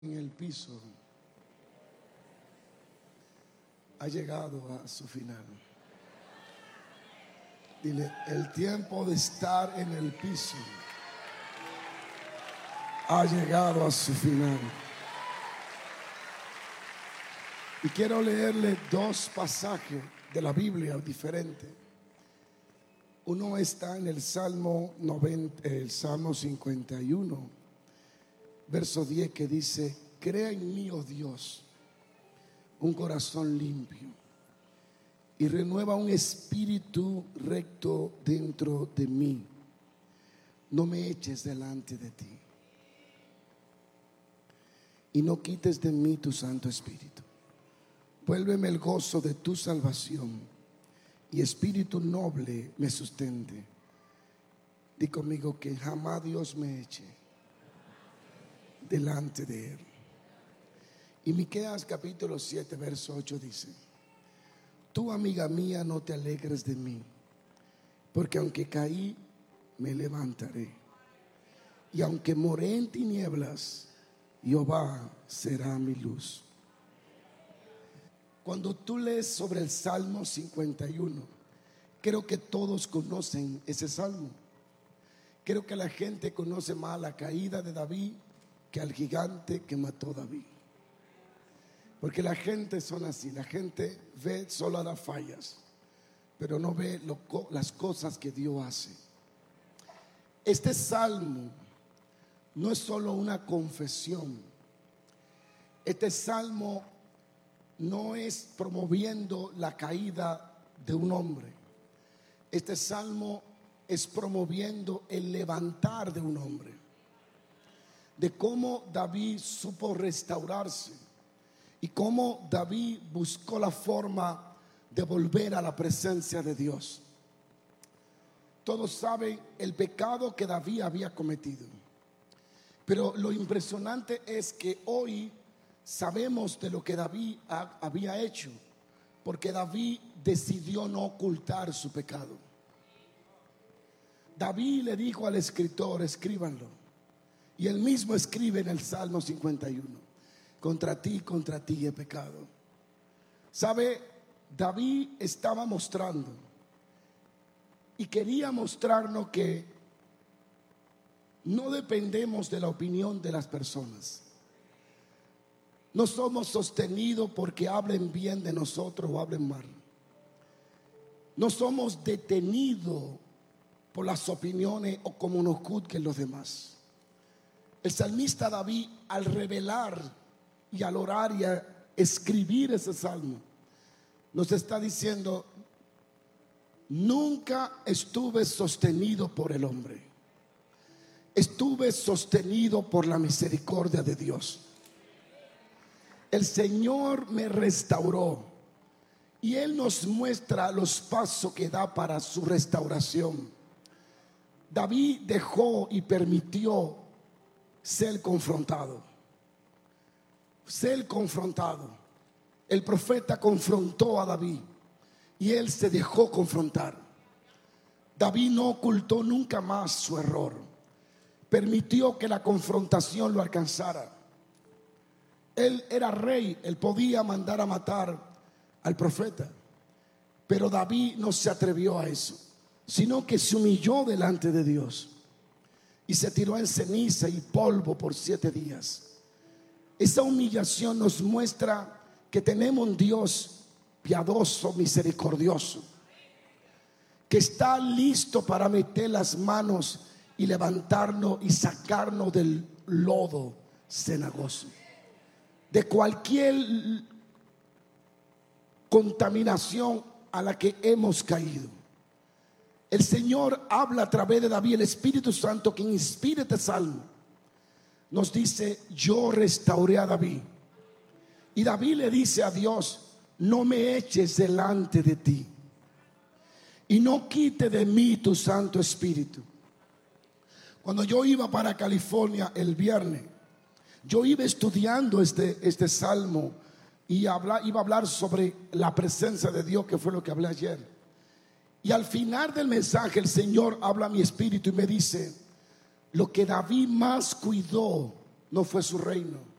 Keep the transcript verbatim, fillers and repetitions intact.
En el piso ha llegado a su final. Dile, el tiempo de estar en el piso ha llegado a su final. Y quiero leerle dos pasajes de la Biblia diferentes. Uno está en el Salmo noventa, el Salmo cincuenta y uno, verso diez, que dice: crea en mí, oh Dios, un corazón limpio y renueva un espíritu recto dentro de mí. No me eches delante de ti y no quites de mí tu Santo Espíritu. Vuélveme el gozo de tu salvación y espíritu noble me sustente. Di conmigo que jamás Dios me eche delante de él. Y Miqueas capítulo siete verso ocho dice: tú, amiga mía, no te alegres de mí, porque aunque caí me levantaré, y aunque moré en tinieblas, Jehová será mi luz. Cuando tú lees sobre el Salmo cincuenta y uno, creo que todos conocen ese salmo. Creo que la gente conoce más la caída de David que al gigante que mató a David. Porque la gente son así, la gente ve solo las fallas, pero no ve lo, las cosas que Dios hace. Este salmo no es solo una confesión. Este salmo no es promoviendo la caída de un hombre. Este salmo es promoviendo el levantar de un hombre, de cómo David supo restaurarse y cómo David buscó la forma de volver a la presencia de Dios. Todos saben el pecado que David había cometido, pero lo impresionante es que hoy sabemos de lo que David ha, había hecho, porque David decidió no ocultar su pecado. David le dijo al escritor: escríbanlo. Y él mismo escribe en el Salmo cincuenta y uno: contra ti, contra ti he pecado. ¿Sabe? David estaba mostrando y quería mostrarnos que no dependemos de la opinión de las personas. No somos sostenidos porque hablen bien de nosotros o hablen mal. No somos detenidos por las opiniones o como nos juzguen los demás. El salmista David, al revelar y al orar y a escribir ese salmo, nos está diciendo: nunca estuve sostenido por el hombre, estuve sostenido por la misericordia de Dios. El Señor me restauró y Él nos muestra los pasos que da para su restauración. David dejó y permitió ser confrontado. Ser confrontado. El profeta confrontó a David y él se dejó confrontar. David no ocultó nunca más su error. Permitió que la confrontación lo alcanzara. Él era rey, él podía mandar a matar al profeta, pero David no se atrevió a eso, sino que se humilló delante de Dios y se tiró en ceniza y polvo por siete días. Esa humillación nos muestra que tenemos un Dios piadoso, misericordioso, que está listo para meter las manos y levantarnos y sacarnos del lodo cenagoso, de cualquier contaminación a la que hemos caído. El Señor habla a través de David. El Espíritu Santo, que inspira este salmo, nos dice: yo restauré a David. Y David le dice a Dios: no me eches delante de ti y no quite de mí tu Santo Espíritu. Cuando yo iba para California el viernes, yo iba estudiando este, este salmo y habla, iba a hablar sobre la presencia de Dios, que fue lo que hablé ayer. Y al final del mensaje el Señor habla a mi espíritu y me dice: lo que David más cuidó no fue su reino,